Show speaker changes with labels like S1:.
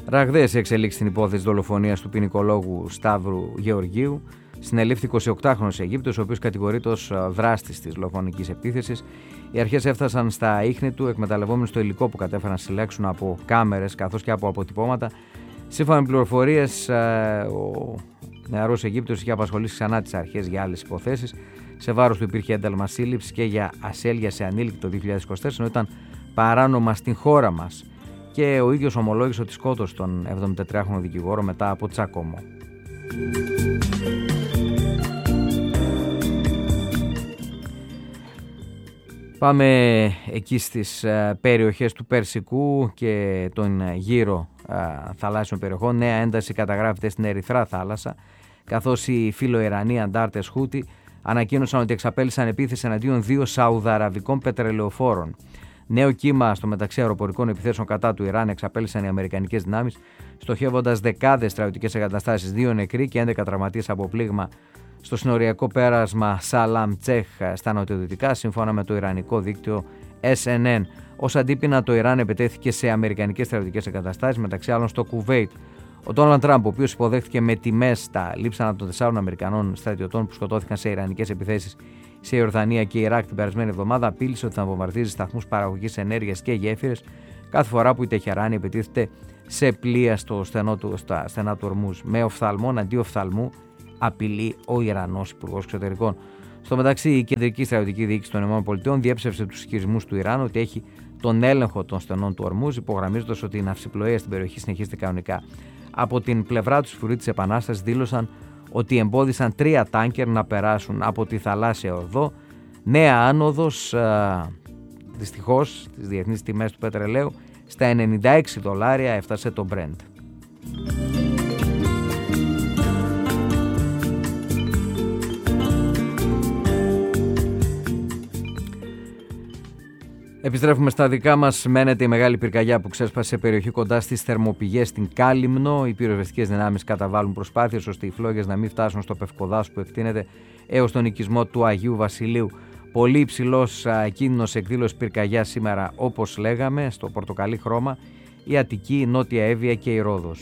S1: Ραγδαίες εξελίξεις στην υπόθεση δολοφονίας του ποινικολόγου Σταύρου Γεωργίου. Συνελήφθη 28χρονος Αιγύπτος, ο οποίος κατηγορείται ως δράστης της δολοφονικής επίθεσης. Οι αρχές έφτασαν στα ίχνη του, εκμεταλλευόμενοι το υλικό που κατέφεραν να συλλέξουν από κάμερες καθώς και από αποτυπώματα. Σύμφωνα με πληροφορίες, ο νεαρός Αιγύπτος είχε απασχολήσει ξανά τις αρχές για άλλες υποθέσεις. Σε βάρος του υπήρχε ένταλμα σύλληψης και για ασέλγεια σε ανήλικη το 2024, ενώ ήταν παράνομα στην χώρα μας. Και ο ίδιος ομολόγησε ότι σκότωσε τον 74χρονο δικηγόρο μετά από τσάκωμο. Πάμε εκεί στις περιοχές του Περσικού και των γύρω θαλάσσιων περιοχών. Νέα ένταση καταγράφεται στην Ερυθρά θάλασσα, καθώς οι φιλοϊρανοί αντάρτες Χούτι ανακοίνωσαν ότι εξαπέλυσαν επίθεση εναντίον 2 σαουδαραβικών πετρελαιοφόρων. Νέο κύμα στο μεταξύ αεροπορικών επιθέσεων κατά του Ιράν εξαπέλυσαν οι αμερικανικές δυνάμεις, στοχεύοντας δεκάδες στρατιωτικές εγκαταστάσεις, 2 νεκροί και 11 τραυματίες από πλήγμα στο συνοριακό πέρασμα Σαλάμτσεχ στα νοτιοδυτικά, σύμφωνα με το ιρανικό δίκτυο SNN. Ως αντίπεινα, το Ιράν επιτέθηκε σε αμερικανικές στρατιωτικές εγκαταστάσεις, μεταξύ άλλων στο Κουβέιτ. Ο Ντόναλντ Τραμπ, ο οποίος υποδέχθηκε με τιμές τα λείψανα των 4 Αμερικανών στρατιωτών που σκοτώθηκαν σε ιρανικές επιθέσεις σε Ιορδανία και Ιράκ την περασμένη εβδομάδα, απείλησε ότι θα βομβαρδίζει σταθμούς παραγωγής ενέργειας και γέφυρες κάθε φορά που η Τεχεράνη επιτίθεται σε πλοία στα στενά του Ορμούζ. Με οφθαλμόν αντί οφθαλμού, απειλεί ο Ιρανός Υπουργός Εξωτερικών. Στο μεταξύ, η Κεντρική Στρατιωτική Διοίκηση των ΗΠΑ διέψευσε τους ισχυρισμούς του Ιράν ότι έχει τον έλεγχο των στενών του Ορμούζ, υπογραμμίζοντας ότι η ναυσιπλοεία στην περιοχή συνεχίζεται κανονικά. Από την πλευρά του, οι Φρουροί της Επανάστασης δήλωσαν ότι εμπόδισαν 3 τάνκερ να περάσουν από τη θαλάσσια οδό. Νέα άνοδος, δυστυχώς, στις διεθνείς τιμές του πετρελαίου, στα $96 έφτασε το Brent. Επιστρέφουμε στα δικά μας. Μένεται η μεγάλη πυρκαγιά που ξέσπασε σε περιοχή κοντά στις θερμοπηγές στην Κάλυμνο. Οι πυροσβεστικές δυνάμεις καταβάλουν προσπάθειες ώστε οι φλόγες να μην φτάσουν στο Πευκοδάσο που εκτείνεται έως τον οικισμό του Αγίου Βασιλείου. Πολύ υψηλός κίνδυνος εκδήλωση πυρκαγιά σήμερα, όπως λέγαμε, στο πορτοκαλί χρώμα, η Αττική, η Νότια Εύβοια και η Ρόδος.